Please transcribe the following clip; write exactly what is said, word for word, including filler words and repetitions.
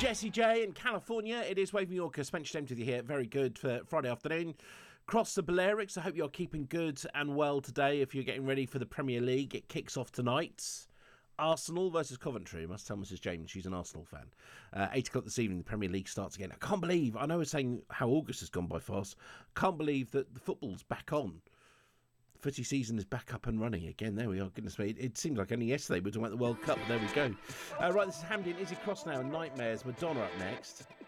Jessie J in California. It is Waving Yorker. Spencer James with you here. Very good for Friday afternoon. Cross the Balearics. I hope you're keeping good and well today. If you're getting ready for the Premier League, it kicks off tonight. Arsenal versus Coventry. I must tell Missus James she's an Arsenal fan. Uh, eight o'clock this evening, the Premier League starts again. I can't believe, I know I was saying how August has gone by fast. Can't believe that the football's back on. Footy season is back up and running again. There we are. Goodness me. It, it seems like only yesterday we were talking about the World Cup, but there we go. Uh, right, this is Hamdy and Izzy Cross now and Nightmares. Madonna up next.